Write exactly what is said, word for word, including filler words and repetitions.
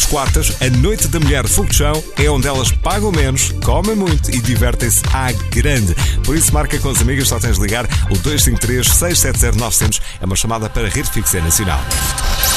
quartas, a Noite da Mulher de Fogo de Chão é onde elas pagam menos, comem muito e divertem-se à grande. Por isso, marca com as amigas, só tens de ligar o dois cinco três, seis sete zero, nove zero zero. É uma chamada para a Rede Fixa Nacional.